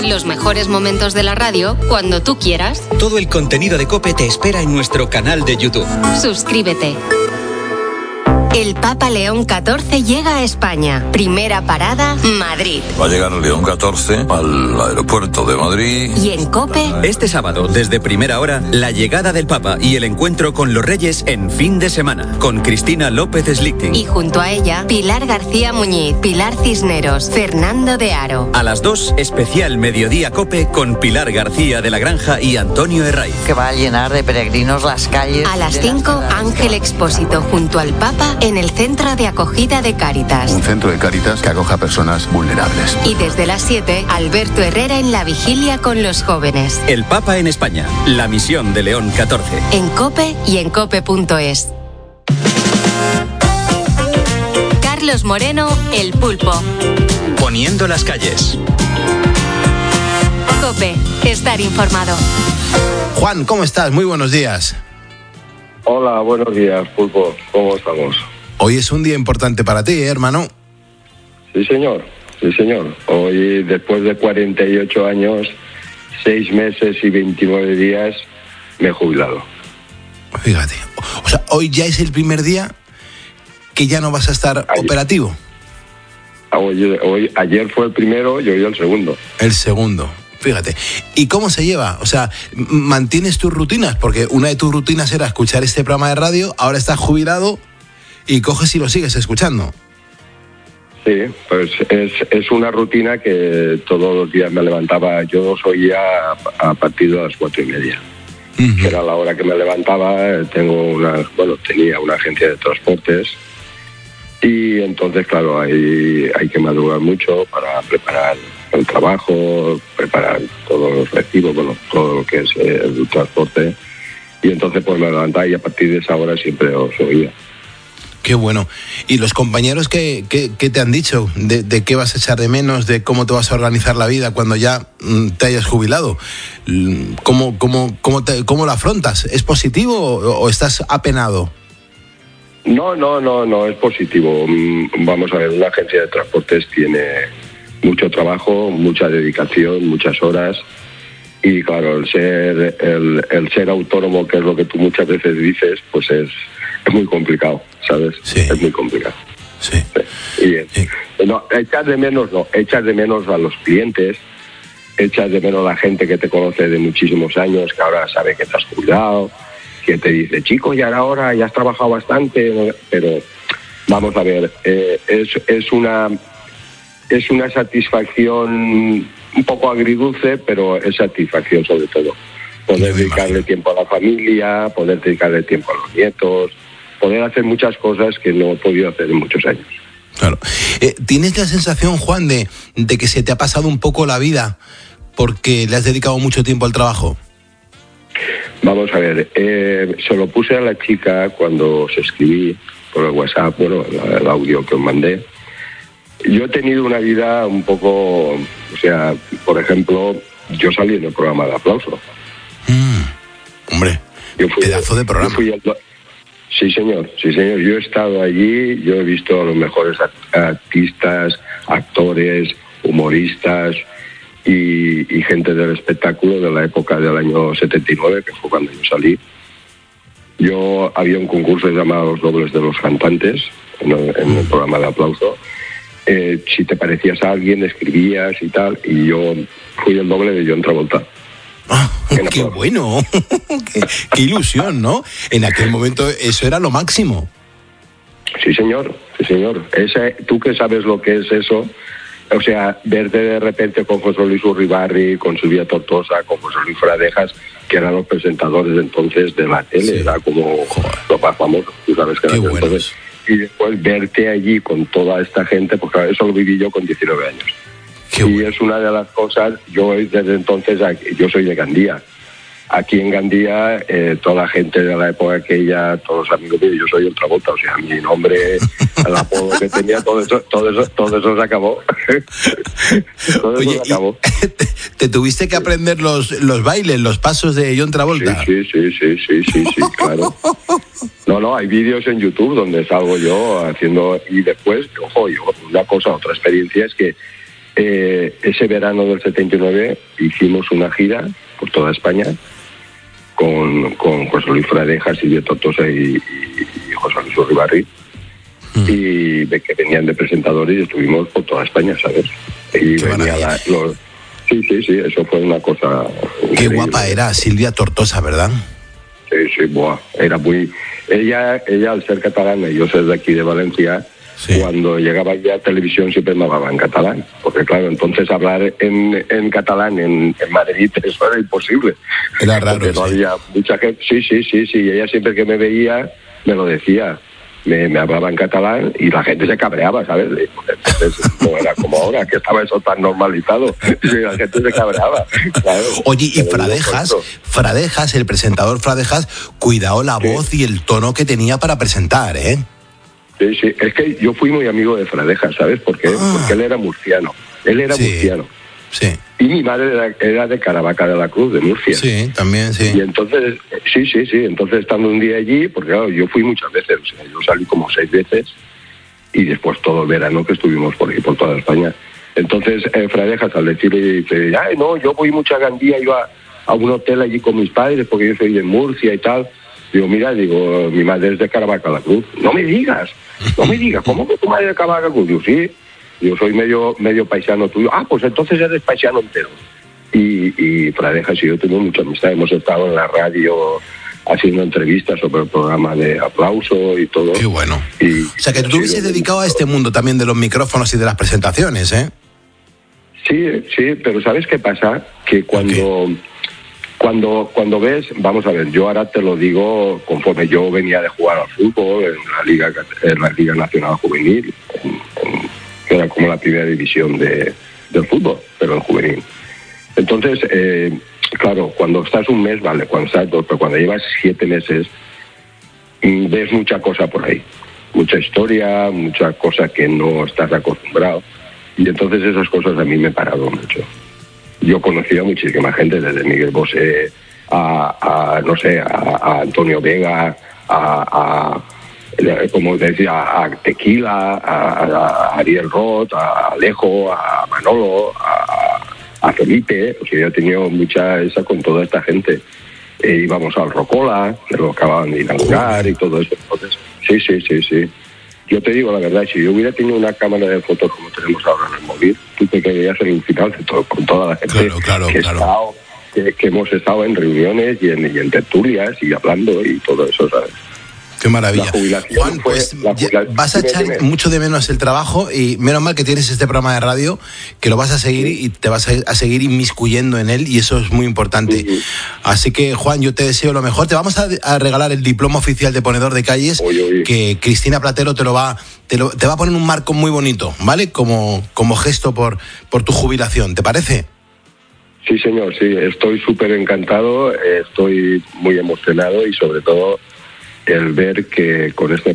Los mejores momentos de la radio cuando tú quieras. Todo el contenido de COPE te espera en nuestro canal de YouTube. Suscríbete. El Papa León XIV llega a España. Primera parada, Madrid. Va a llegar León XIV al aeropuerto de Madrid. Y en COPE... Este sábado, desde primera hora, la llegada del Papa y el encuentro con los Reyes en fin de semana. Con Cristina López Slichting. Y junto a ella, Pilar García Muñiz, Pilar Cisneros, Fernando de Aro. A las 2, especial Mediodía COPE con Pilar García de la Granja y Antonio Herraiz. Que va a llenar de peregrinos las calles. A las 5, Ángel Expósito junto al Papa en el Centro de Acogida de Cáritas. Un centro de Cáritas que acoja a personas vulnerables. Y desde las 7, Alberto Herrera en la vigilia con los jóvenes. El Papa en España, la misión de León XIV. En COPE y en COPE.es. Carlos Moreno, El Pulpo. Poniendo las calles. COPE, estar informado. Juan, ¿cómo estás? Muy buenos días. Hola, buenos días, Pulpo. ¿Cómo estamos? Hoy es un día importante para ti, hermano. Sí, señor. Sí, señor. Hoy, después de 48 años, 6 meses y 29 días, me he jubilado. Fíjate. O sea, hoy ya es el primer día que ya no vas a estar operativo. Ayer fue el primero y hoy el segundo. El segundo. Fíjate. ¿Y cómo se lleva? O sea, ¿mantienes tus rutinas? Porque una de tus rutinas era escuchar este programa de radio, ahora estás jubilado y coges y lo sigues escuchando. Sí, pues es una rutina que todos los días me levantaba. Yo os oía a partir de las 4:30. Que era la hora que me levantaba. Tenía una agencia de transportes. Y entonces, claro, hay que madrugar mucho para preparar el trabajo, preparar todos los recibos, todo lo que es el transporte. Y entonces pues me levantaba y a partir de esa hora siempre os oía. Qué bueno. ¿Y los compañeros qué te han dicho? ¿De qué vas a echar de menos? ¿De cómo te vas a organizar la vida cuando ya te hayas jubilado? ¿Cómo lo afrontas? ¿Es positivo o estás apenado? No, es positivo. Vamos a ver, una agencia de transportes tiene mucho trabajo, mucha dedicación, muchas horas. Y claro, el ser autónomo, que es lo que tú muchas veces dices, pues es muy complicado, ¿sabes? Sí. Es muy complicado. Sí. No, echas de menos a los clientes, echas de menos a la gente que te conoce de muchísimos años, que ahora sabe que te has jubilado, que te dice, chico, ya era hora, ya has trabajado bastante, pero vamos a ver, es una satisfacción un poco agridulce, pero es satisfacción sobre todo. Poder dedicarle tiempo a la familia, poder dedicarle tiempo a los nietos, poder hacer muchas cosas que no he podido hacer en muchos años. Claro. ¿Tienes la sensación, Juan, de que se te ha pasado un poco la vida porque le has dedicado mucho tiempo al trabajo? Vamos a ver, se lo puse a la chica cuando os escribí por el WhatsApp, el audio que os mandé. Yo he tenido una vida un poco, o sea, por ejemplo, yo salí en el programa de Aplauso. Hombre, pedazo de programa. Sí, señor. Yo he estado allí, yo he visto a los mejores artistas, actores, humoristas y gente del espectáculo de la época del año 79, que fue cuando yo salí. Había un concurso llamado Los Dobles de los Cantantes en el programa de Aplauso. Si te parecías a alguien, escribías y tal, y yo fui el doble de John Travolta. ¡Qué bueno! qué ilusión, ¿no? En aquel momento eso era lo máximo. Sí, señor. Tú que sabes lo que es eso, o sea, verte de repente con José Luis Urribarri, con Silvia Tortosa, con José Luis Fradejas, que eran los presentadores entonces de la tele, sí. Era como lo más famoso, tú sabes que era entonces. Y después verte allí con toda esta gente, pues claro, eso lo viví yo con 19 años. Y es una de las cosas, yo desde entonces, yo soy de Gandía. Aquí en Gandía, toda la gente de la época aquella, todos los amigos míos, yo soy el Travolta, o sea, mi nombre, el apodo que tenía, todo eso se acabó. Oye, se acabó. ¿Te tuviste que aprender los bailes, los pasos de John Travolta? Sí, claro. No, hay vídeos en YouTube donde salgo yo haciendo, y después, otra experiencia es que ese verano del 79 hicimos una gira por toda España con José Luis Fradejas, Silvia Tortosa y José Luis Uribarri. Y de que venían de presentadores y estuvimos por toda España, ¿sabes? Y venía sí, eso fue una cosa increíble. Qué guapa era Silvia Tortosa, ¿verdad? Sí, buah, era muy... Ella al ser catalana y yo ser de aquí de Valencia, cuando llegaba ya a televisión siempre me hablaba en catalán, porque claro, entonces hablar en catalán en Madrid eso era imposible. Era raro, porque no había mucha gente. Sí, ella siempre que me veía me lo decía. Me hablaba en catalán y la gente se cabreaba, ¿sabes? Entonces no era como ahora, que estaba eso tan normalizado. La gente se cabreaba, claro. Oye, y Fradejas, el presentador Fradejas, cuidado la voz y el tono que tenía para presentar, ¿eh? Sí, es que yo fui muy amigo de Fradejas, ¿sabes? Porque él era murciano. Murciano. Sí. Y mi madre era de Caravaca de la Cruz, de Murcia. Sí, también, sí. Y entonces, entonces estando un día allí, porque claro, yo fui muchas veces, o sea, yo salí como 6 veces, y después todo el verano que estuvimos por aquí, por toda España. Entonces, Fradejas al decirle, dice, ay, no, yo voy mucho a Gandía, iba a un hotel allí con mis padres, porque yo soy de Murcia y tal. Digo, mira, mi madre es de Caravaca de la Cruz. No me digas, ¿cómo que tu madre es de Caravaca de la Cruz? Digo, sí. Yo soy medio paisano tuyo. Ah, pues entonces eres paisano entero. Y Fradejas y yo tenemos mucha amistad. Hemos estado en la radio haciendo entrevistas sobre el programa de Aplauso y todo. Qué bueno. O sea, que tú te hubieses dedicado a este mundo también de los micrófonos y de las presentaciones, ¿eh? Sí, pero ¿sabes qué pasa? Que cuando ves, vamos a ver, yo ahora te lo digo conforme yo venía de jugar al fútbol en la Liga Nacional Juvenil, que era como la primera división del fútbol, pero en juvenil. Entonces, claro, cuando estás un mes, vale, cuando estás 2, pero cuando llevas 7 meses, ves mucha cosa por ahí. Mucha historia, mucha cosa que no estás acostumbrado. Y entonces esas cosas a mí me pararon mucho. Yo conocía a muchísima gente, desde Miguel Bosé a Antonio Vega, como decía, a Tequila, a Ariel Roth, a Alejo, a Manolo, a Felipe. O sea, yo he tenido mucha esa con toda esta gente. Íbamos al Rocola, que lo acababan de inaugurar y todo eso. Entonces, sí. Yo te digo la verdad, si yo hubiera tenido una cámara de fotos como tenemos ahora en el móvil, tú te quedarías en un final de todo, con toda la gente que hemos estado en reuniones y en tertulias y hablando y todo eso, ¿sabes? Qué maravilla. Juan, pues vas a echar mucho de menos el trabajo y menos mal que tienes este programa de radio, que lo vas a seguir y te vas a seguir inmiscuyendo en él y eso es muy importante. Así que, Juan, yo te deseo lo mejor. Te vamos a regalar el diploma oficial de ponedor de calles, que Cristina Platero te va a poner un marco muy bonito, ¿vale? Como gesto por tu jubilación. ¿Te parece? Sí, señor, sí. Estoy súper encantado, estoy muy emocionado y sobre todo el ver que con este